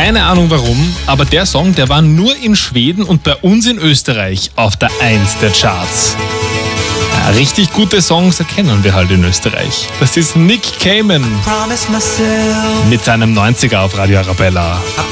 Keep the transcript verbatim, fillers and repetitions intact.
Keine Ahnung warum, aber der Song, der war nur in Schweden und bei uns in Österreich auf der eins der Charts. Ja, richtig gute Songs erkennen wir halt in Österreich. Das ist Nick Cayman mit seinem neunziger auf Radio Arabella.